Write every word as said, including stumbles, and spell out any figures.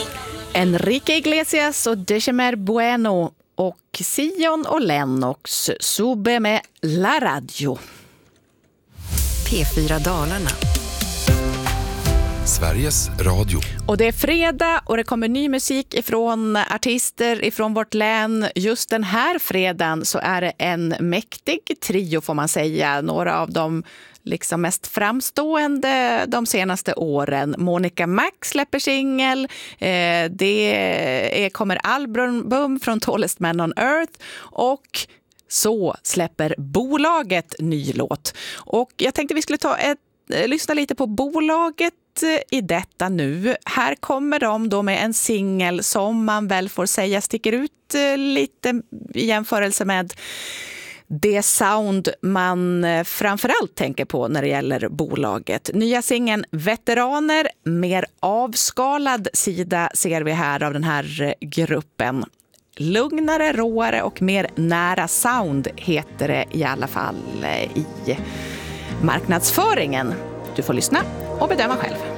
Enrique Iglesias och Dechemer Bueno och Sion och Lennox, Sube med La Radio. P fyra Dalarna. Sveriges Radio. Och det är fredag och det kommer ny musik ifrån artister ifrån vårt län. Just den här fredagen så är det en mäktig trio får man säga. Några av de liksom mest framstående de senaste åren. Monica Mac släpper singel. Eh, det är, kommer album från Tallest Man on Earth och så släpper bolaget ny låt. Och jag tänkte vi skulle ta ett, lyssna lite på bolaget i detta nu. Här kommer de då med en singel som man väl får säga sticker ut lite i jämförelse med det sound man framförallt tänker på när det gäller bolaget. Nya singeln Veteraner, mer avskalad sida ser vi här av den här gruppen. Lugnare, råare och mer nära sound heter det i alla fall i marknadsföringen. Du får lyssna och bedöma själv.